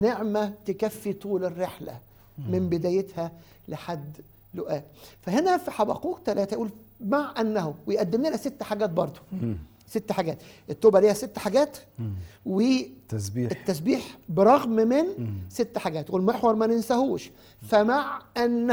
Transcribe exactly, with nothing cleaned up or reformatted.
نعمة تكفي طول الرحلة من بدايتها لحد لقاء. فهنا في حبقوق ثلاثة يقول مع أنه، ويقدم لنا ست حاجات برضو. ست حاجات. التوبة ليها ست حاجات، والتسبيح التسبيح برغم من ست حاجات، والمحور ما ننساهوش. فمع أن